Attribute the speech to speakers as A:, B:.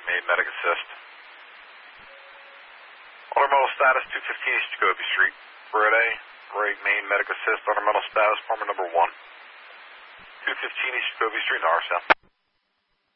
A: Main Medic Assist. Order status 215 East Jacoby Street. Red A, Great Main Medic Assist, order status, former number 1. 215 East Jacoby Street, RSL.